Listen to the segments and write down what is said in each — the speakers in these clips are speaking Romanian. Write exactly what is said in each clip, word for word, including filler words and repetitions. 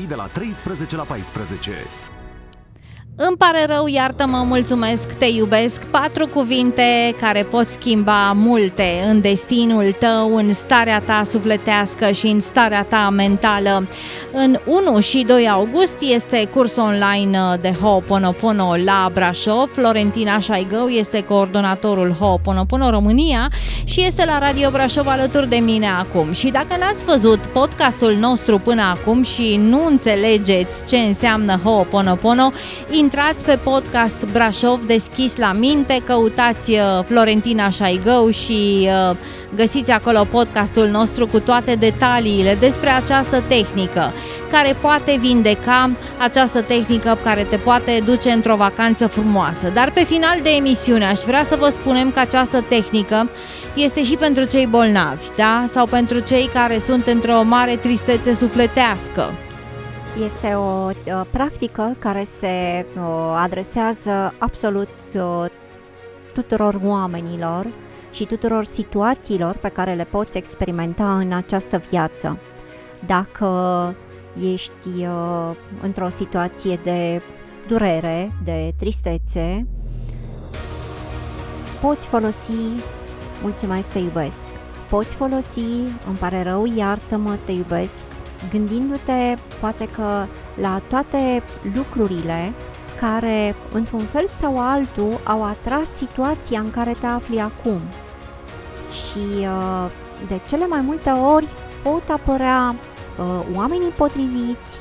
de la treisprezece la paisprezece. Îmi pare rău, iartă-mă, mulțumesc, te iubesc. Patru cuvinte care pot schimba multe în destinul tău, în starea ta sufletească și în starea ta mentală. În unu și doi august este curs online de Ho'oponopono la Brașov. Florentina Șaigău este coordonatorul Ho'oponopono România și este la Radio Brașov alături de mine acum. Și dacă n-ați văzut podcastul nostru până acum și nu înțelegeți ce înseamnă Ho'oponopono, intrați pe podcast Brașov deschis la minte, căutați Florentina Șaigău și uh, găsiți acolo podcastul nostru cu toate detaliile despre această tehnică care poate vindeca, această tehnică care te poate duce într-o vacanță frumoasă. Dar pe final de emisiune aș vrea să vă spunem că această tehnică este și pentru cei bolnavi, da? Sau pentru cei care sunt într-o mare tristețe sufletească. Este o uh, practică care se uh, adresează absolut uh, tuturor oamenilor și tuturor situațiilor pe care le poți experimenta în această viață. Dacă ești uh, într-o situație de durere, de tristețe, poți folosi mulțumesc, te iubesc. Poți folosi îmi pare rău, iartă-mă, te iubesc, gândindu-te poate că la toate lucrurile care, într-un fel sau altul, au atras situația în care te afli acum. Și de cele mai multe ori pot apărea oamenii potriviți,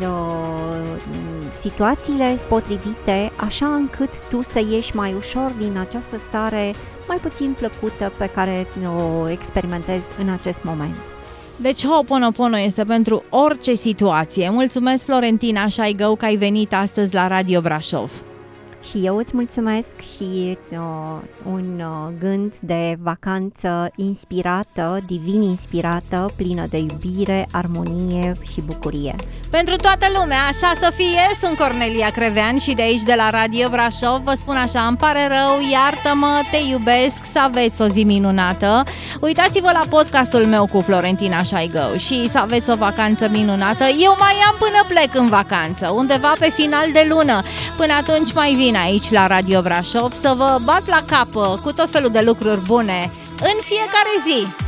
situațiile potrivite, așa încât tu să ieși mai ușor din această stare mai puțin plăcută pe care o experimentezi în acest moment. Deci Ho'oponopono este pentru orice situație. Mulțumesc, Florentina Șaigău, că ai venit astăzi la Radio Brașov. Și eu îți mulțumesc și uh, un uh, gând de vacanță inspirată, divin inspirată, plină de iubire, armonie și bucurie. Pentru toată lumea, așa să fie, sunt Cornelia Crevean și de aici de la Radio Brașov vă spun așa, îmi pare rău, iartă-mă, te iubesc, să aveți o zi minunată. Uitați-vă la podcastul meu cu Florentina Șaigău și să aveți o vacanță minunată. Eu mai am până plec în vacanță, undeva pe final de lună. Până atunci mai vin aici la Radio Brașov să vă bat la cap cu tot felul de lucruri bune în fiecare zi.